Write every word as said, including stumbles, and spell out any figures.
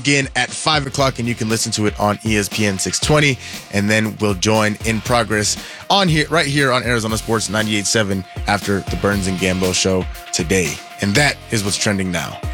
begin at five o'clock, and you can listen to it on E S P N six twenty. And then we'll join In Progress on here, right here on Arizona Sports ninety-eight point seven after the Burns and Gambo show today. And that is what's trending now.